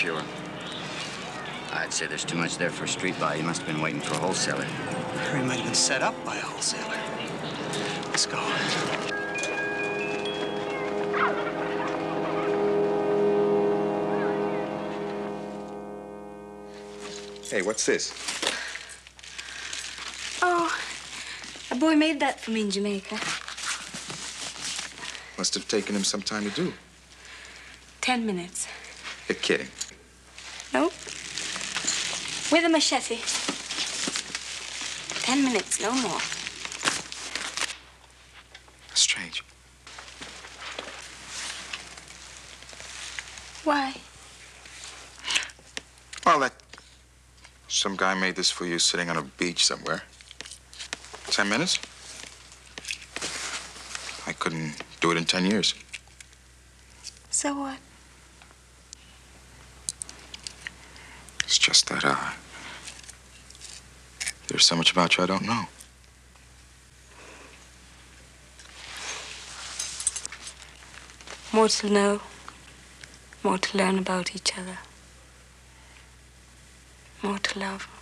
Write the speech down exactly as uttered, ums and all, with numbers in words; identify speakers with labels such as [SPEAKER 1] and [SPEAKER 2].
[SPEAKER 1] pure. I'd say there's too much there for a street buy. He must have been waiting for a wholesaler.
[SPEAKER 2] Or he might have been set up by a wholesaler. Let's go.
[SPEAKER 3] Hey, what's this?
[SPEAKER 4] Oh, a boy made that for me in Jamaica.
[SPEAKER 3] Must have taken him some time to do.
[SPEAKER 4] Ten minutes.
[SPEAKER 3] You're kidding.
[SPEAKER 4] Nope. With a machete. Ten minutes, no more.
[SPEAKER 3] Strange.
[SPEAKER 4] Why?
[SPEAKER 3] Well, that... Some guy made this for you sitting on a beach somewhere. Ten minutes? I couldn't do it in ten years.
[SPEAKER 4] So what?
[SPEAKER 3] It's just that, uh... there's so much about you I don't know.
[SPEAKER 4] More to know. More to learn about each other. More to love.